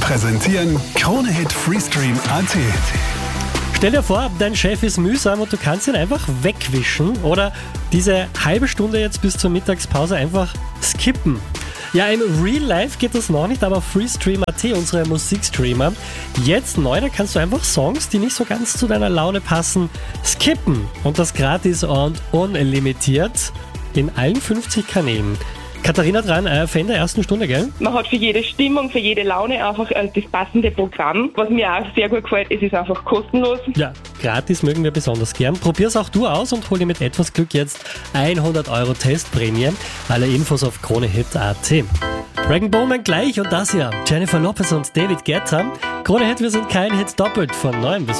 präsentieren Krone-Hit Freestream.at. Stell dir vor, dein Chef ist mühsam und du kannst ihn einfach wegwischen oder diese halbe Stunde jetzt bis zur Mittagspause einfach skippen. Ja, im Real Life geht das noch nicht, aber Freestream.at, unsere Musikstreamer, jetzt neu, da kannst du einfach Songs, die nicht so ganz zu deiner Laune passen, skippen. Und das gratis und unlimitiert in allen 50 Kanälen. Katharina dran, Fan der ersten Stunde, gell? Man hat für jede Stimmung, für jede Laune einfach das passende Programm. Was mir auch sehr gut gefällt, es ist einfach kostenlos. Ja, gratis mögen wir besonders gern. Probier's auch du aus und hol dir mit etwas Glück jetzt 100 € Testprämie. Alle Infos auf KroneHit.at. Dragon Bowman gleich und das hier. Jennifer Lopez und David Guetta. KroneHit, wir sind kein Hit doppelt von 9 bis